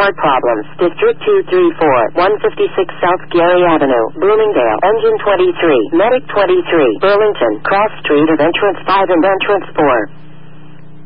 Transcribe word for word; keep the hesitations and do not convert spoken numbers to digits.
Start problems. District two three four, one fifty-six South Gary Avenue, Bloomingdale. Engine twenty-three, Medic twenty-three, Burlington. Cross Street of Entrance five and Entrance four.